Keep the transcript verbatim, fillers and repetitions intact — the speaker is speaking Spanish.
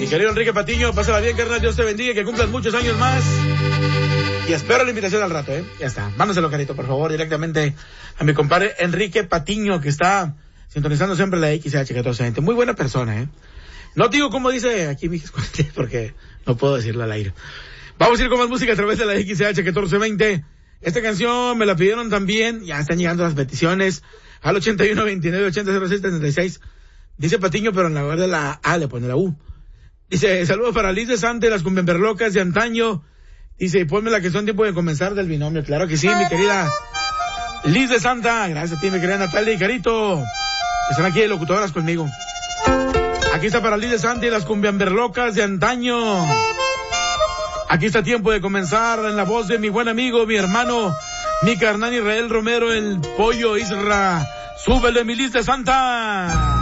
Mi querido Enrique Patiño, pásala bien, carnal, Dios te bendiga, que cumplas muchos años más. Y espero la invitación al rato, ¿eh? Ya está. Mándaselo, carito, por favor, directamente a mi compadre Enrique Patiño, que está sintonizando siempre la X H catorce veinte. Muy buena persona, ¿eh? No digo como dice aquí mi escuela, porque no puedo decirlo al aire. Vamos a ir con más música a través de la X H catorce veinte. Esta canción me la pidieron también, ya están llegando las peticiones al ochenta y uno veintinueve ochenta cero seis treinta y seis. Dice Patiño, pero en la verdad la A le pone la U. Dice, saludos para Liz de Sante, las cumbiamberlocas de antaño. Dice, ponme la que son tiempo de comenzar del binomio. Claro que sí, mi querida Liz de Santa. Gracias a ti, mi querida Natalia y Carito, que están aquí de locutoras conmigo. Aquí está para Liz de Santa y las cumbiamberlocas de antaño. Aquí está tiempo de comenzar en la voz de mi buen amigo, mi hermano, mi carnal Israel Romero, el pollo Isra. Súbele, mi Liz de Santa.